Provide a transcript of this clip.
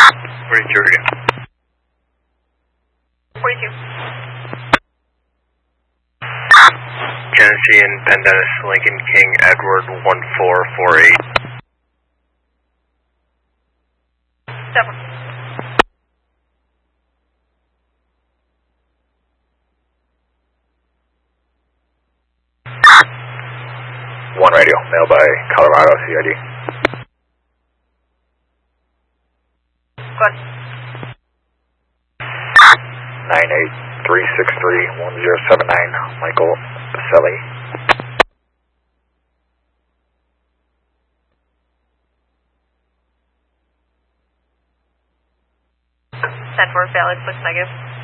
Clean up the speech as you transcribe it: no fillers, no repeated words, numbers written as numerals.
42 again. 42. Genesee and Penn Dennis, Lincoln King, Edward 1448. 7. One radio, mailed by Colorado CID. Good. 983631079, Michael Baselli. 10-4, valid, looks negative.